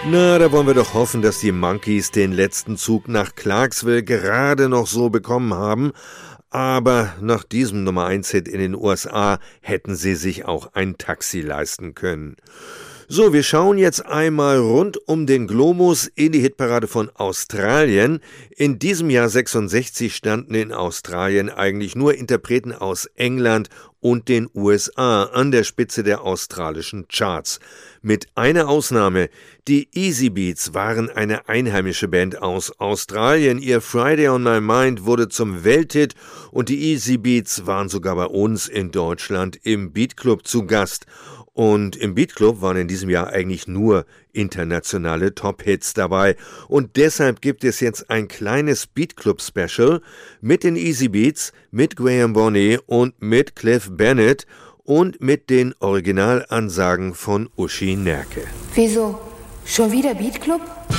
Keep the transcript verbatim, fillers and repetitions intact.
Na, da wollen wir doch hoffen, dass die Monkees den letzten Zug nach Clarksville gerade noch so bekommen haben. Aber nach diesem Nummer eins Hit in den U S A hätten sie sich auch ein Taxi leisten können. So, wir schauen jetzt einmal rund um den Globus in die Hitparade von Australien. In diesem Jahr sechsundsechzig standen in Australien eigentlich nur Interpreten aus England und den U S A an der Spitze der australischen Charts. Mit einer Ausnahme, die Easybeats waren eine einheimische Band aus Australien. Ihr Friday on My Mind wurde zum Welthit und die Easybeats waren sogar bei uns in Deutschland im Beatclub zu Gast. Und im Beatclub waren in diesem Jahr eigentlich nur internationale Top-Hits dabei. Und deshalb gibt es jetzt ein kleines Beatclub-Special mit den Easybeats, mit Graham Bonney und mit Cliff Bennett und mit den Originalansagen von Uschi Nerke. Wieso? Schon wieder Beatclub?